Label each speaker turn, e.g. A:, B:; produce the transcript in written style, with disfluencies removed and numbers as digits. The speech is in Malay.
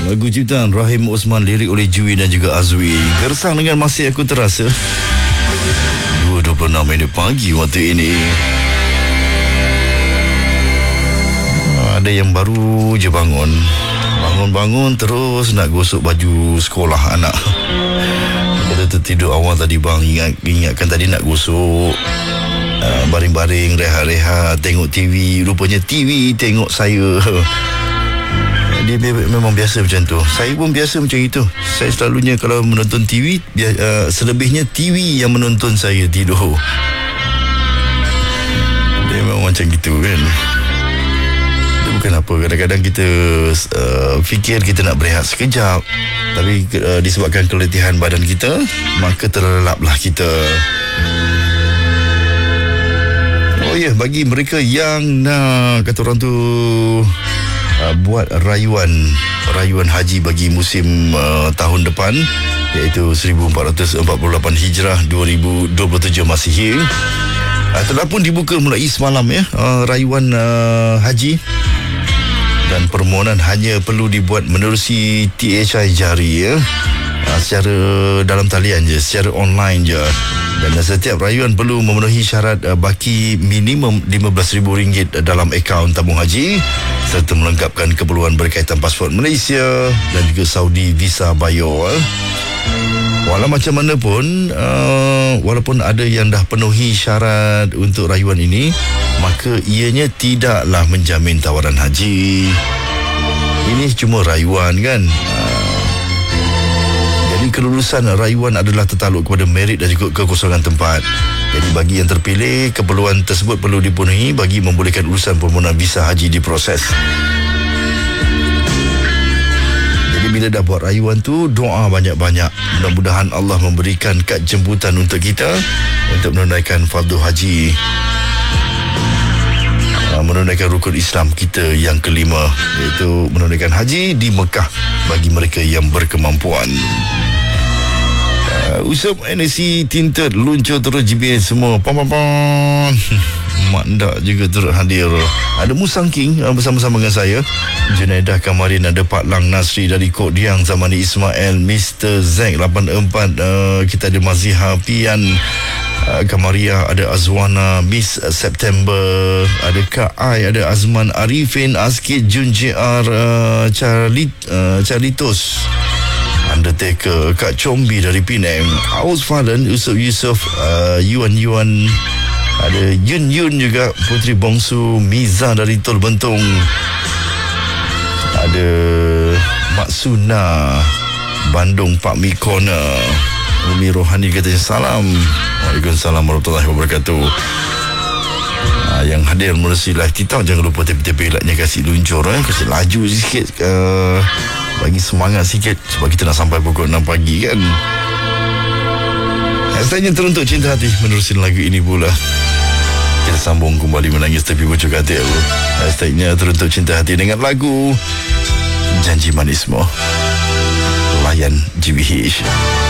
A: Lagu ciptaan Rahim Osman, lirik oleh Jui dan juga Azwi. Gersang dengan Masih Aku Terasa. 2.26 minit pagi waktu ini. Ada yang baru je bangun. Bangun-bangun terus nak gosok baju sekolah anak. Kita tertidur awal tadi bang, ingatkan tadi nak gosok. Baring-baring, rehat-rehat, tengok TV. Rupanya TV tengok saya. Dia memang biasa macam tu. Saya pun biasa macam itu. Saya selalunya kalau menonton TV, selebihnya TV yang menonton saya tidur. Dia memang macam gitu kan. Itu bukan apa. Kadang-kadang kita fikir kita nak berehat sekejap, tapi disebabkan keletihan badan kita, maka terlelaplah kita. Oh ya, bagi mereka yang nak, kata orang tu, buat rayuan haji bagi musim tahun depan, iaitu 1448 Hijrah 2027 Masihi, telah pun dibuka mulai semalam ya, rayuan haji, dan permohonan hanya perlu dibuat menerusi THI Jari ya, secara dalam talian je, secara online je. Dan setiap rayuan perlu memenuhi syarat baki minimum RM15,000 dalam akaun tabung haji, serta melengkapkan keperluan berkaitan pasport Malaysia dan juga Saudi Visa Bio. Walau macam mana pun, walaupun ada yang dah penuhi syarat untuk rayuan ini, maka ianya tidaklah menjamin tawaran haji. Ini cuma rayuan kan. Jadi kelulusan rayuan adalah tertakluk kepada merit dan juga kekosongan tempat. Jadi bagi yang terpilih, keperluan tersebut perlu dipenuhi bagi membolehkan urusan permohonan visa haji diproses. Jadi bila dah buat rayuan tu, doa banyak-banyak. Mudah-mudahan Allah memberikan kad jemputan untuk kita untuk menunaikan fardu haji, menunaikan rukun Islam kita yang kelima, iaitu menunaikan haji di Mekah bagi mereka yang berkemampuan. Usap NSC tinted luncur terus GPS semua. Pam. Mak Ndak juga turut hadir. Ada Musang King bersama-sama dengan saya, Junaidah Kamarin, ada Pak Lang Nasri dari Kod Diang, Zamani Ismail, Mr. Zack 84, kita ada Maziha Pian, Kamaria, ada Azwana, Miss September, ada Kak Ai, ada Azman Arifin, Askid, Jun JR, Charlitos, Undertaker, Kak Combi dari Penang, Aus Fadlan, Yusuf, Yuan, ada Yun juga, Putri Bongsu, Miza dari Tol Bentong, ada Mak Suna, Bandung, Pak Mikona, Umi Rohani katanya salam. Waalaikumsalam warahmatullahi wabarakatuh. Yang hadir melalui live TikTok, jangan lupa tepi-tepi like-nya kasih luncur, kasih laju sikit, bagi semangat sikit sebab kita nak sampai pukul 6 pagi kan. Hashtagnya Teruntuk Cinta Hati menerusi lagu ini pula. Kita sambung kembali menangis tepi pucuk hati. Hashtagnya Teruntuk Cinta Hati dengan lagu Janji Manismu, layan GBH.